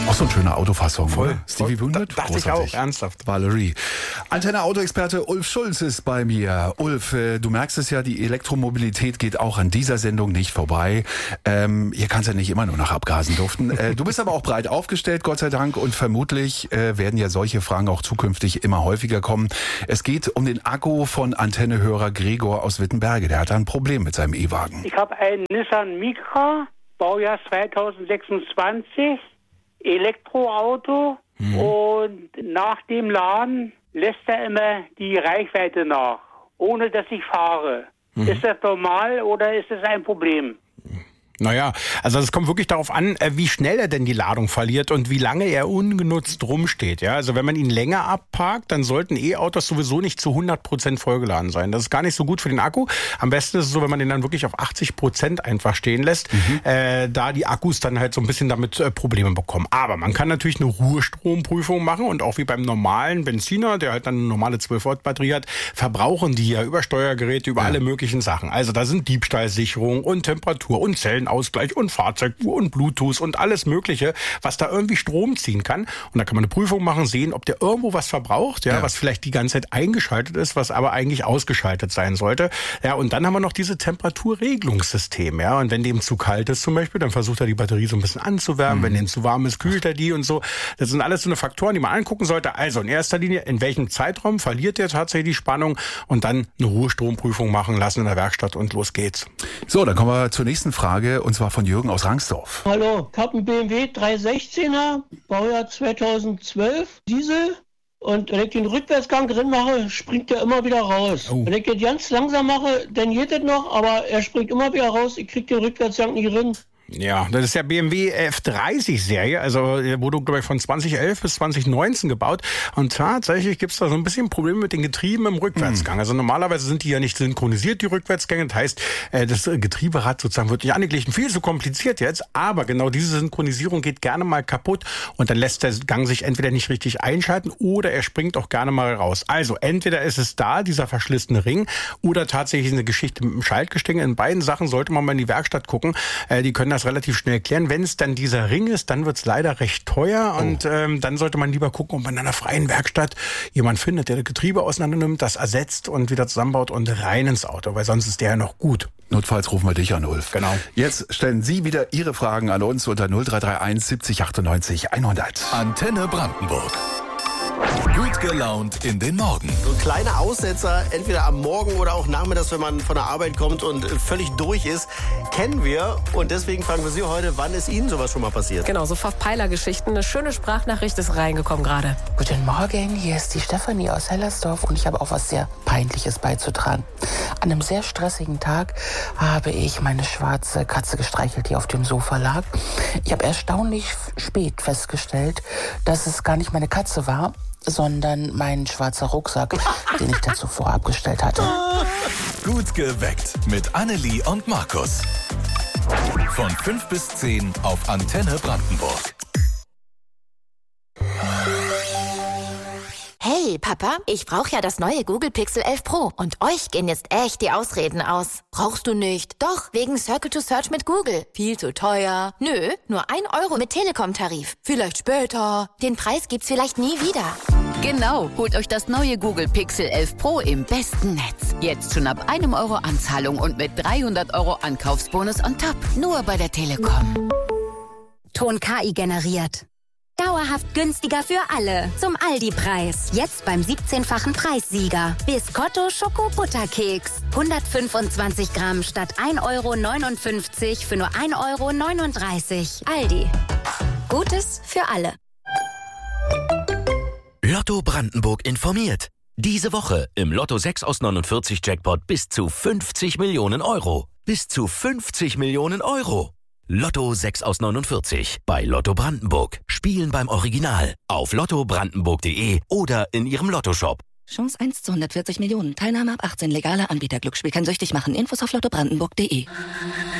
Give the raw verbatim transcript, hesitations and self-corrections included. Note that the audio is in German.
Auch so eine schöne Autofassung. Voll. Oder? Stevie voll. Wonder? Da, dachte ich auch, ernsthaft. Valerie. Antenne-Auto-Experte Ulf Schulz ist bei mir. Ulf, äh, du merkst es ja, die Elektromobilität geht auch an dieser Sendung nicht vorbei. Ähm, hier kannst ja nicht immer nur nach Abgasen duften. äh, du bist aber auch breit aufgestellt, Gott sei Dank, und vermutlich äh, werden ja solche Fragen auch zukünftig immer häufiger kommen. Es geht um den Akku von Antennehörer Gregor aus Wittenberge. Der hat ein Problem mit seinem E-Wagen. Ich habe einen Nissan Micra, Baujahr zweitausendsechsundzwanzig, Elektroauto, mhm. und nach dem Laden lässt er immer die Reichweite nach, ohne dass ich fahre. Mhm. Ist das normal oder ist das ein Problem? Naja, also es kommt wirklich darauf an, wie schnell er denn die Ladung verliert und wie lange er ungenutzt rumsteht. Ja, also wenn man ihn länger abparkt, dann sollten E-Autos sowieso nicht zu hundert Prozent vollgeladen sein. Das ist gar nicht so gut für den Akku. Am besten ist es so, wenn man den dann wirklich auf achtzig Prozent einfach stehen lässt, mhm. äh, da die Akkus dann halt so ein bisschen damit äh, Probleme bekommen. Aber man kann natürlich eine Ruhestromprüfung machen und auch wie beim normalen Benziner, der halt dann eine normale zwölf Volt Batterie hat, verbrauchen die ja über Steuergeräte, über ja. alle möglichen Sachen. Also da sind Diebstahlsicherung und Temperatur und Zellen Ausgleich und Fahrzeuguhr und Bluetooth und alles Mögliche, was da irgendwie Strom ziehen kann. Und da kann man eine Prüfung machen, sehen, ob der irgendwo was verbraucht, ja, ja. was vielleicht die ganze Zeit eingeschaltet ist, was aber eigentlich ausgeschaltet sein sollte. Ja, und dann haben wir noch diese Temperaturregelungssystem, ja. Und wenn dem zu kalt ist zum Beispiel, dann versucht er die Batterie so ein bisschen anzuwärmen. Mhm. Wenn dem zu warm ist, kühlt er die und so. Das sind alles so eine Faktoren, die man angucken sollte. Also in erster Linie, in welchem Zeitraum verliert der tatsächlich die Spannung, und dann eine Ruhestromprüfung machen lassen in der Werkstatt und los geht's. So, dann kommen wir zur nächsten Frage. Und zwar von Jürgen aus Rangsdorf. Hallo, ich habe einen B M W dreihundertsechzehner, Baujahr zweitausendzwölf, Diesel. Und wenn ich den Rückwärtsgang drin mache, springt der immer wieder raus. Oh. Wenn ich den ganz langsam mache, dann geht das noch, aber er springt immer wieder raus. Ich kriege den Rückwärtsgang nicht drin. Ja, das ist ja B M W F dreißig Serie, also wurde, glaube ich, von zweitausendelf bis zweitausendneunzehn gebaut. Und tatsächlich gibt's da so ein bisschen Probleme mit den Getrieben im Rückwärtsgang. Mhm. Also normalerweise sind die ja nicht synchronisiert, die Rückwärtsgänge. Das heißt, das Getrieberad sozusagen wird nicht angeglichen. Viel zu kompliziert jetzt, aber genau diese Synchronisierung geht gerne mal kaputt und dann lässt der Gang sich entweder nicht richtig einschalten oder er springt auch gerne mal raus. Also entweder ist es da, dieser verschlissene Ring, oder tatsächlich eine Geschichte mit dem Schaltgestänge. In beiden Sachen sollte man mal in die Werkstatt gucken. Die können das relativ schnell klären. Wenn es dann dieser Ring ist, dann wird es leider recht teuer, oh. und ähm, dann sollte man lieber gucken, ob man in einer freien Werkstatt jemand findet, der das Getriebe auseinander nimmt, das ersetzt und wieder zusammenbaut und rein ins Auto, weil sonst ist der ja noch gut. Notfalls rufen wir dich an, Ulf. Genau. Jetzt stellen Sie wieder Ihre Fragen an uns unter null drei drei eins siebzig achtundneunzig hundert. Antenne Brandenburg. Gut gelaunt in den Morgen. So kleine Aussetzer, entweder am Morgen oder auch nachmittags, wenn man von der Arbeit kommt und völlig durch ist, kennen wir. Und deswegen fragen wir Sie heute, wann ist Ihnen sowas schon mal passiert? Genau, so Verpeiler-Geschichten. Eine schöne Sprachnachricht ist reingekommen gerade. Guten Morgen, hier ist die Stefanie aus Hellersdorf und ich habe auch was sehr Peinliches beizutragen. An einem sehr stressigen Tag habe ich meine schwarze Katze gestreichelt, die auf dem Sofa lag. Ich habe erstaunlich spät festgestellt, dass es gar nicht meine Katze war, sondern mein schwarzer Rucksack, den ich dazu vorher abgestellt hatte. Gut geweckt mit Annelie und Markus. Von fünf bis zehn auf Antenne Brandenburg. Hey, Papa, ich brauche ja das neue Google Pixel elf Pro. Und euch gehen jetzt echt die Ausreden aus. Brauchst du nicht? Doch, wegen Circle to Search mit Google. Viel zu teuer. Nö, nur ein Euro mit Telekom-Tarif. Vielleicht später. Den Preis gibt's vielleicht nie wieder. Genau, holt euch das neue Google Pixel elf Pro im besten Netz. Jetzt schon ab einem Euro Anzahlung und mit dreihundert Euro Ankaufsbonus on top. Nur bei der Telekom. Ton K I generiert. Dauerhaft günstiger für alle. Zum Aldi-Preis. Jetzt beim siebzehnfachen Preissieger. Biscotto Schoko-Butterkeks. hundertfünfundzwanzig Gramm statt ein Euro neunundfünfzig für nur ein Euro neununddreißig. Aldi. Gutes für alle. Lotto Brandenburg informiert. Diese Woche im Lotto sechs aus neunundvierzig Jackpot bis zu fünfzig Millionen Euro. Bis zu fünfzig Millionen Euro. Lotto sechs aus neunundvierzig bei Lotto Brandenburg. Spielen beim Original auf lotto brandenburg punkt de oder in Ihrem Lottoshop. Chance eins zu hundertvierzig Millionen. Teilnahme ab achtzehn. Legaler Anbieter. Glücksspiel kann süchtig machen. Infos auf lotto brandenburg punkt de.